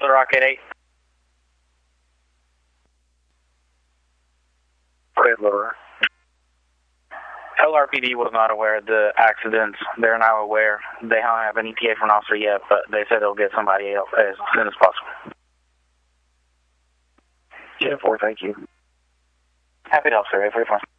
Little Rock 88. Go ahead, Little Rock. LRPD was not aware of the accidents. They're now aware. They don't have an ETA for an officer yet, but they said they'll get somebody else as soon as possible. Yeah, 4, thank you. Happy to help, sir. 844.